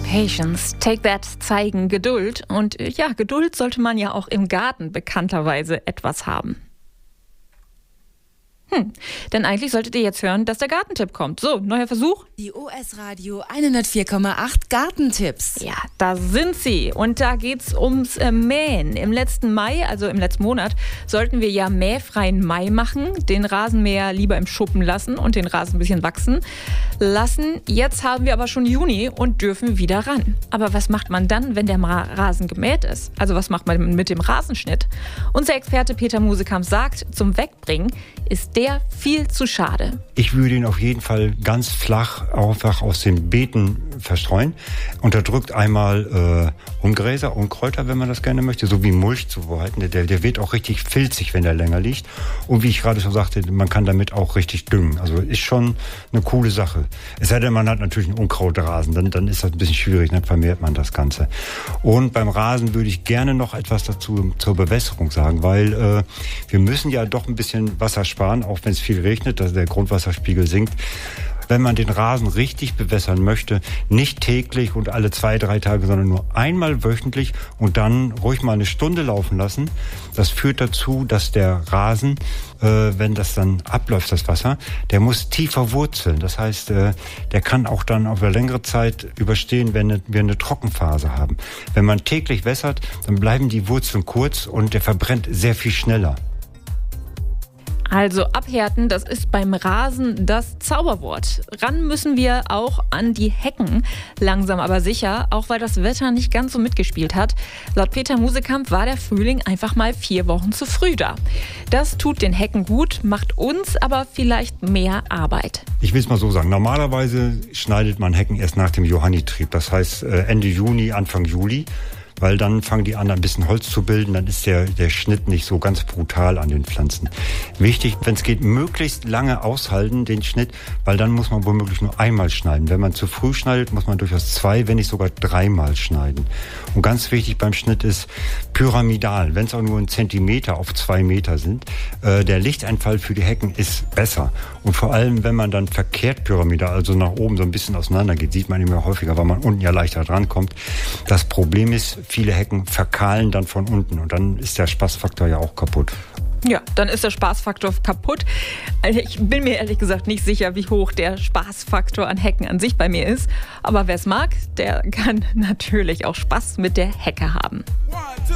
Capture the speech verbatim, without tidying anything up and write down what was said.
Patience, take that zeigen Geduld. Und äh, ja, Geduld sollte man ja auch im Garten bekannterweise etwas haben. Hm, denn eigentlich solltet ihr jetzt hören, dass der Gartentipp kommt. So, neuer Versuch. Die O S Radio hundertvier Komma acht Gartentipps. Ja, da sind sie. Und da geht's ums äh, Mähen. Im letzten Mai, also im letzten Monat, sollten wir ja mähfreien Mai machen. Den Rasenmäher lieber im Schuppen lassen und den Rasen ein bisschen wachsen lassen. Jetzt haben wir aber schon Juni und dürfen wieder ran. Aber was macht man dann, wenn der Ma- Rasen gemäht ist? Also was macht man mit dem Rasenschnitt? Unser Experte Peter Musekamp sagt, zum Wegbringen ist der viel zu schade. Ich würde ihn auf jeden Fall ganz flach einfach aus den Beeten verstreuen. Unterdrückt einmal äh, Ungräser, Unkräuter, wenn man das gerne möchte, so wie Mulch zubereiten. Der, der wird auch richtig filzig, wenn der länger liegt. Und wie ich gerade schon sagte, man kann damit auch richtig düngen. Also ist schon eine coole Sache. Es sei denn, man hat natürlich einen Unkrautrasen, dann, dann ist das ein bisschen schwierig, dann vermehrt man das Ganze. Und beim Rasen würde ich gerne noch etwas dazu zur Bewässerung sagen, weil äh, wir müssen ja doch ein bisschen Wasser sparen, auch wenn es viel regnet, dass der Grundwasserspiegel sinkt. Wenn man den Rasen richtig bewässern möchte, nicht täglich und alle zwei, drei Tage, sondern nur einmal wöchentlich und dann ruhig mal eine Stunde laufen lassen. Das führt dazu, dass der Rasen, äh, wenn das dann abläuft, das Wasser, der muss tiefer wurzeln. Das heißt, äh, der kann auch dann auf eine längere Zeit überstehen, wenn wir eine Trockenphase haben. Wenn man täglich wässert, dann bleiben die Wurzeln kurz und der verbrennt sehr viel schneller. Also abhärten, das ist beim Rasen das Zauberwort. Ran müssen wir auch an die Hecken, langsam aber sicher, auch weil das Wetter nicht ganz so mitgespielt hat. Laut Peter Musekamp war der Frühling einfach mal vier Wochen zu früh da. Das tut den Hecken gut, macht uns aber vielleicht mehr Arbeit. Ich will es mal so sagen, normalerweise schneidet man Hecken erst nach dem Johannitrieb, das heißt Ende Juni, Anfang Juli. Weil dann fangen die an, ein bisschen Holz zu bilden, dann ist der, der Schnitt nicht so ganz brutal an den Pflanzen. Wichtig, wenn es geht, möglichst lange aushalten, den Schnitt, weil dann muss man womöglich nur einmal schneiden. Wenn man zu früh schneidet, muss man durchaus zwei, wenn nicht sogar dreimal schneiden. Und ganz wichtig beim Schnitt ist pyramidal, wenn es auch nur ein Zentimeter auf zwei Meter sind. Äh, der Lichteinfall für die Hecken ist besser. Und vor allem, wenn man dann verkehrt pyramidal, also nach oben so ein bisschen auseinander geht, sieht man immer häufiger, weil man unten ja leichter drankommt. Das Problem ist, viele Hecken verkahlen dann von unten und dann ist der Spaßfaktor ja auch kaputt. Ja, dann ist der Spaßfaktor kaputt. Also ich bin mir ehrlich gesagt nicht sicher, wie hoch der Spaßfaktor an Hecken an sich bei mir ist. Aber wer es mag, der kann natürlich auch Spaß mit der Hecke haben.